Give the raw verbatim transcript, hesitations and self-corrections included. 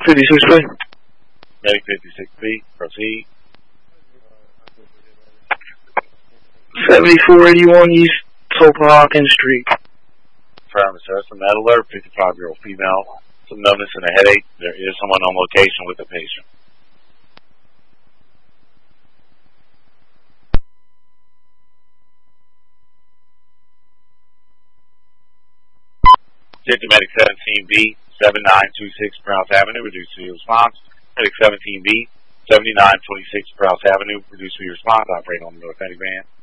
fifty-six B. Medic fifty-six B, proceed. seventy-four eighty-one East Topahawken Street. Affirmative, sir. Some med alert, fifty-five-year-old female. Some numbness and a headache. There is someone on location with the patient. Objective Medic seventeen B, seventy-nine twenty-six Browns Avenue, reduce to your response. Medic seventeen B, seventy-nine twenty-six Browns Avenue, reduce to your response. Operate on the North Eddy van.